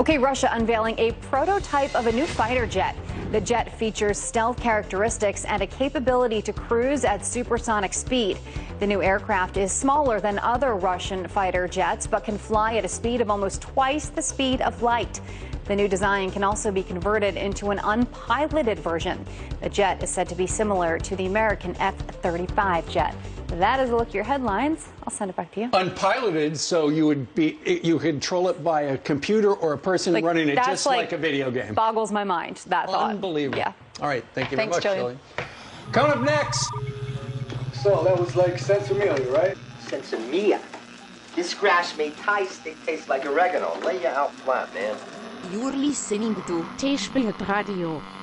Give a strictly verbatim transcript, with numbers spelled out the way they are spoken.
Okay, Russia unveiling a prototype of a new fighter jet. The jet features stealth characteristics and a capability to cruise at supersonic speed. The new aircraft is smaller than other Russian fighter jets, but can fly at a speed of almost twice the speed of light. The new design can also be converted into an unpiloted version. The jet is said to be similar to the American F thirty-five jet. That is a look at your headlines. I'll send it back to you. Unpiloted, so you would be you control it by a computer or a person like, running it, just like, like a video game. Boggles my mind. That thought. Unbelievable. Yeah. All right. Thank you Thanks, very much, Jillian. Coming up next. So that was like Sensimilia, right? Sensimilla. This grass made Thai stick taste like oregano. Lay you out flat, man. You're listening to T-Spirit Radio.